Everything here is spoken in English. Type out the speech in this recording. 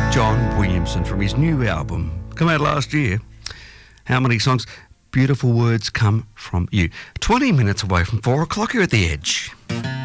John Williamson from his new album, come out last year. How many songs? Beautiful Words Come From You. 20 minutes away from 4 o'clock here at The Edge.